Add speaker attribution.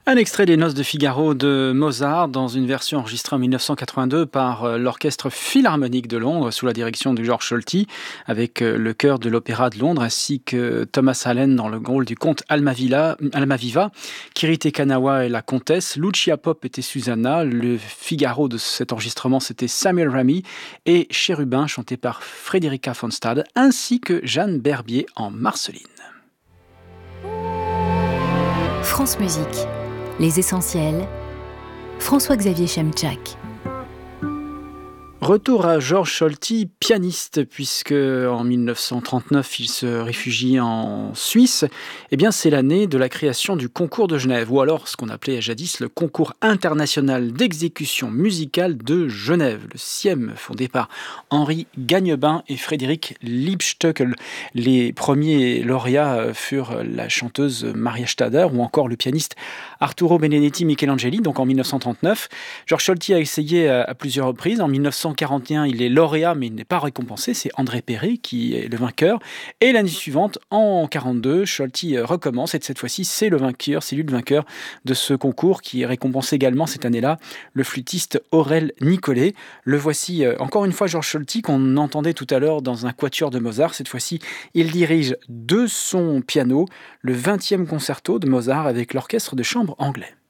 Speaker 1: Un extrait des Noces de Figaro de Mozart dans une version enregistrée en 1982 par l'Orchestre Philharmonique de Londres sous la direction de George Solti avec le chœur de l'Opéra de Londres ainsi que Thomas Allen dans le rôle du comte Almaviva, Kirite Kanawa et la comtesse, Lucia Pop était Susanna, le Figaro de cet enregistrement c'était Samuel Ramy et Chérubin chanté par Frédérica von Stade ainsi que Jeanne Berbier en Marceline.
Speaker 2: France Musique, les essentiels, François-Xavier Chemchak.
Speaker 1: Retour à Georges Solti, pianiste, puisque en 1939 il se réfugie en Suisse. Eh bien, c'est l'année de la création du Concours de Genève, ou alors ce qu'on appelait jadis le Concours international d'exécution musicale de Genève, le CIEM, fondé par Henri Gagnebin et Frédéric Liebstöckel. Les premiers lauréats furent la chanteuse Maria Stader ou encore le pianiste Arturo Benedetti Michelangeli, donc en 1939. Georges Solti a essayé à plusieurs reprises. En 1941, il est lauréat, mais il n'est pas récompensé. C'est André Perret qui est le vainqueur. Et l'année suivante, en 1942, Solti recommence. Et cette fois-ci, c'est lui le vainqueur de ce concours qui récompense également cette année-là le flûtiste Aurel Nicolet. Le voici encore une fois Georges Solti qu'on entendait tout à l'heure dans un quatuor de Mozart. Cette fois-ci, il dirige de son piano le 20e concerto de Mozart avec l'orchestre de chambre anglais.